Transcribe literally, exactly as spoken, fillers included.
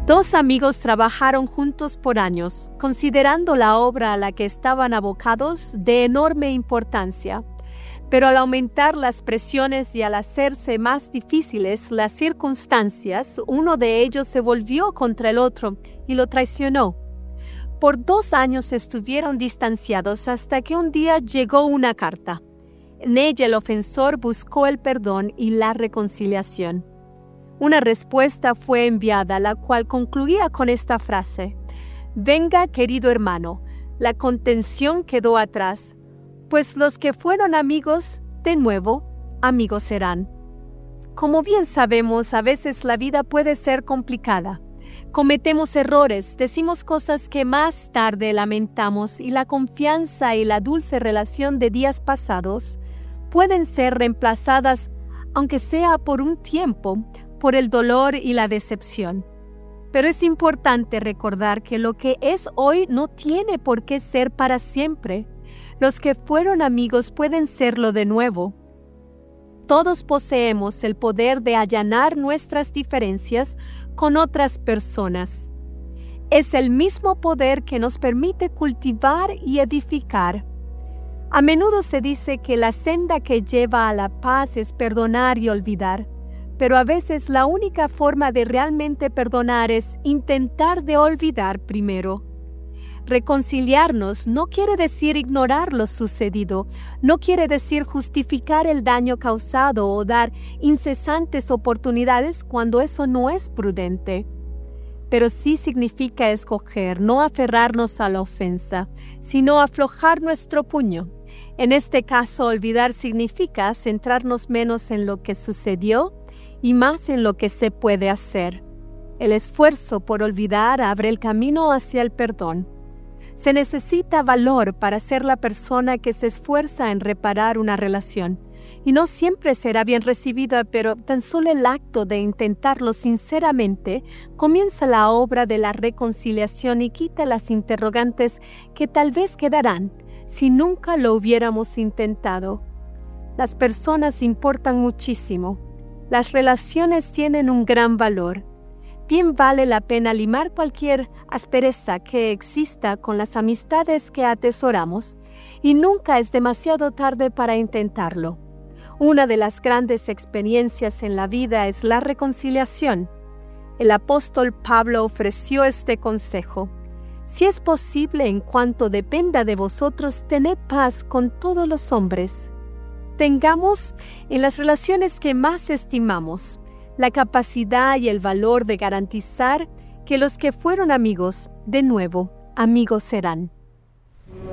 Dos amigos trabajaron juntos por años, considerando la obra a la que estaban abocados de enorme importancia. Pero al aumentar las presiones y al hacerse más difíciles las circunstancias, uno de ellos se volvió contra el otro y lo traicionó. Por dos años estuvieron distanciados hasta que un día llegó una carta. En ella el ofensor buscó el perdón y la reconciliación. Una respuesta fue enviada, la cual concluía con esta frase: «Venga, querido hermano, la contención quedó atrás, pues los que fueron amigos, de nuevo, amigos serán». Como bien sabemos, a veces la vida puede ser complicada. Cometemos errores, decimos cosas que más tarde lamentamos y la confianza y la dulce relación de días pasados pueden ser reemplazadas, aunque sea por un tiempo, por el dolor y la decepción. Pero es importante recordar que lo que es hoy no tiene por qué ser para siempre. Los que fueron amigos pueden serlo de nuevo. Todos poseemos el poder de allanar nuestras diferencias con otras personas. Es el mismo poder que nos permite cultivar y edificar. A menudo se dice que la senda que lleva a la paz es perdonar y olvidar, pero a veces la única forma de realmente perdonar es intentar de olvidar primero. Reconciliarnos no quiere decir ignorar lo sucedido, no quiere decir justificar el daño causado o dar incesantes oportunidades cuando eso no es prudente. Pero sí significa escoger no aferrarnos a la ofensa, sino aflojar nuestro puño. En este caso, olvidar significa centrarnos menos en lo que sucedió y más en lo que se puede hacer. El esfuerzo por olvidar abre el camino hacia el perdón. Se necesita valor para ser la persona que se esfuerza en reparar una relación. Y no siempre será bien recibida, pero tan solo el acto de intentarlo sinceramente comienza la obra de la reconciliación y quita las interrogantes que tal vez quedarán si nunca lo hubiéramos intentado. Las personas importan muchísimo. Las relaciones tienen un gran valor. Bien vale la pena limar cualquier aspereza que exista con las amistades que atesoramos, y nunca es demasiado tarde para intentarlo. Una de las grandes experiencias en la vida es la reconciliación. El apóstol Pablo ofreció este consejo: si es posible, en cuanto dependa de vosotros, tened paz con todos los hombres. Tengamos en las relaciones que más estimamos la capacidad y el valor de garantizar que los que fueron amigos, de nuevo, amigos serán.